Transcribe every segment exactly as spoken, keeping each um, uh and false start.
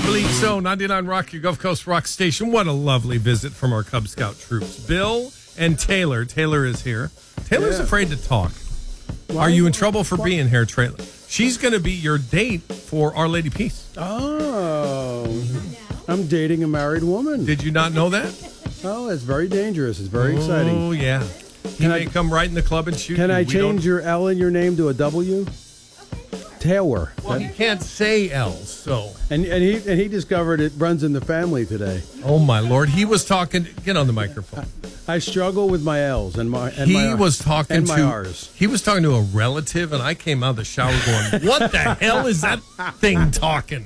believe so. ninety-nine Rock, your Gulf Coast rock station. What a lovely visit from our Cub Scout troops. Bill and Taylor. Taylor is here. Taylor's Yeah. afraid to talk. Why? Are you in trouble for Why? being here, Taylor? She's going to be your date for Our Lady Peace. Oh, I'm dating a married woman. Did you not know that? Oh, it's very dangerous. It's very exciting. Oh, yeah. He Can may I- come right in the club and shoot Can you. I We don't- change your L in your name to a W? Taylor. Well, he can't say L, so. And and he and he discovered it runs in the family today. Oh, my Lord. He was talking. Get on the microphone. I struggle with my L's and my and He my, was talking and my to R's. he was talking to a relative, and I came out of the shower going, "What the hell is that thing talking?"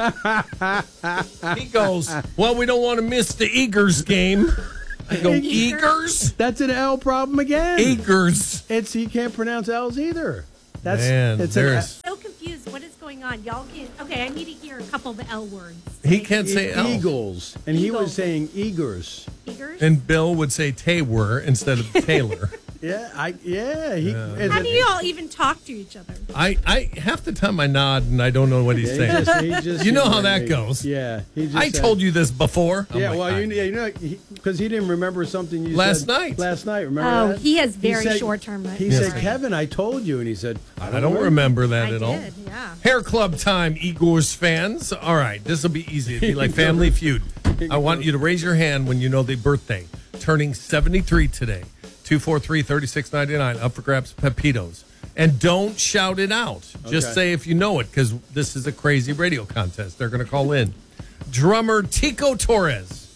He goes, "Well, we don't want to miss the Eagers game." I go, "Eagers, That's an L problem again. Eagers." It's he can't pronounce L's either. That's Man, it's an, there's So confused. What is going on? Y'all can okay, I need to hear a couple of the L words. he can't e- say L, Eagles, and he was Eagles. saying Eagers. Eagers? and Bill would say Taylor instead of Taylor. Yeah, I yeah. He, it's How a- do you all even talk to each other? I, I half the time I nod and I don't know what he's Yeah, saying. he just, he just You know seemed how like that me. goes. Yeah, he just I said- told you this before. I'm Yeah, like, well, I- you, yeah, you know, because he, didn't remember something you Last said night. Last night, remember Oh, that? he has very said- short-term memory. He Yes. said, "Kevin, I told you," and he said, I don't remember that I at all. did, yeah. Hair Club time, Igor's fans. All right, this will be easy. It'll be like Family Feud. I want you to raise your hand when you know the birthday. Turning seventy-three today. two four three, three six nine nine. Up for grabs, Pepitos. And don't shout it out. Just Okay. say if you know it, because this is a crazy radio contest. They're going to call in. Drummer Tico Torres.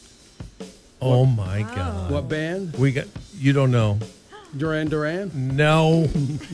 Oh, my God. What band? We got, you don't know. Duran Duran. No.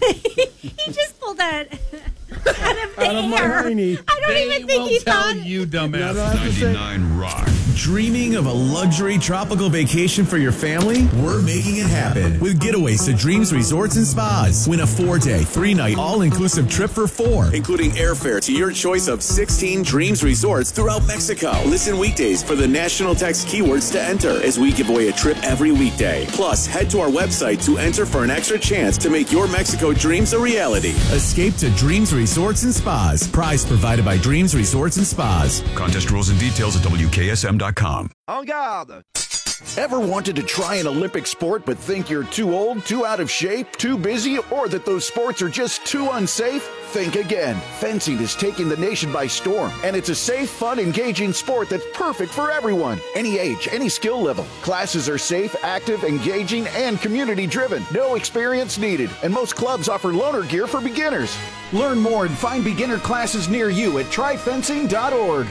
He just pulled that out of the Out of my air. hiney. I don't They even think will he tell thought you, dumbass. No, no, I have to say- ninety-nine Rock. Dreaming of a luxury tropical vacation for your family? We're making it happen with getaways to Dreams Resorts and Spas. Win a four-day, three-night, all-inclusive trip for four, including airfare to your choice of sixteen Dreams Resorts throughout Mexico. Listen weekdays for the national text keywords to enter as we give away a trip every weekday. Plus, head to our website to enter for an extra chance to make your Mexico dreams a reality. Escape to Dreams Resorts and Spas. Prize provided by Dreams Resorts and Spas. Contest rules and details at W K S M dot com. En garde! Ever wanted to try an Olympic sport but think you're too old, too out of shape, too busy, or that those sports are just too unsafe? Think again. Fencing is taking the nation by storm, and it's a safe, fun, engaging sport that's perfect for everyone. Any age, any skill level. Classes are safe, active, engaging, and community-driven. No experience needed, and most clubs offer loaner gear for beginners. Learn more and find beginner classes near you at try fencing dot org.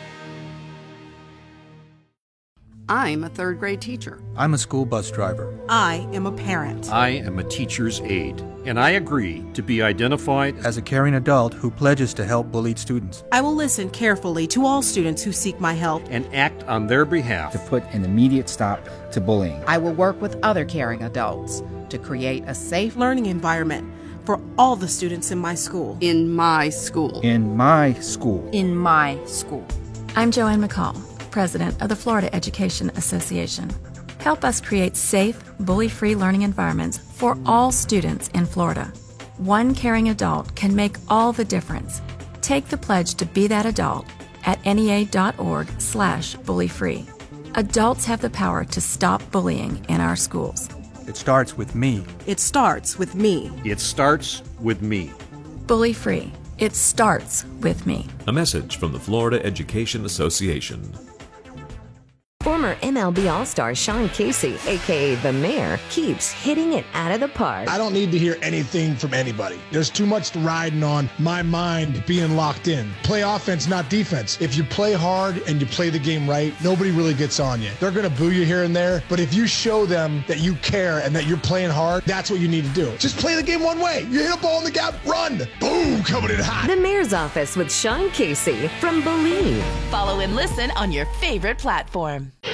I'm a third grade teacher. I'm a school bus driver. I am a parent. I am a teacher's aide, and I agree to be identified as a caring adult who pledges to help bullied students. I will listen carefully to all students who seek my help and act on their behalf to put an immediate stop to bullying. I will work with other caring adults to create a safe learning environment for all the students in my school. In my school. In my school. In my school. I'm Joanne McCall, President of the Florida Education Association. Help us create safe, bully-free learning environments for all students in Florida. One caring adult can make all the difference. Take the pledge to be that adult at N E A dot org slash bully-free. Adults have the power to stop bullying in our schools. It starts with me. It starts with me. It starts with me. Bully-free. It starts with me. A message from the Florida Education Association. Former M L B All-Star Sean Casey, a k a. The Mayor, keeps hitting it out of the park. I don't need to hear anything from anybody. There's too much riding on my mind being locked in. Play offense, not defense. If you play hard and you play the game right, nobody really gets on you. They're going to boo you here and there, but if you show them that you care and that you're playing hard, that's what you need to do. Just play the game one way. You hit a ball in the gap, run. Boom, coming in hot. The Mayor's Office with Sean Casey from Believe. Follow and listen on your favorite platform.